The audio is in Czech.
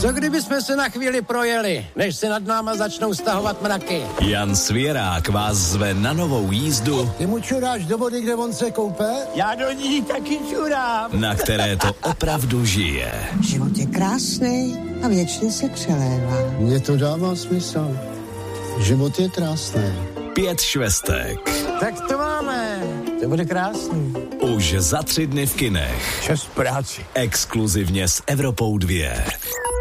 Co kdyby jsme se na chvíli projeli, než se nad náma začnou stahovat mraky? Jan Svěrák vás zve na novou jízdu. Ty mu čuráš do vody, kde on se koupe? Já do ní taky čurám. Na které to opravdu žije. Život je krásný a věčně se přelévá. Mně to dává smysl. Život je krásný. 5 švestek. Tak to máme. To bude krásný. Už za 3 dny v kinech. Čas práci. Exkluzivně s Evropou 2.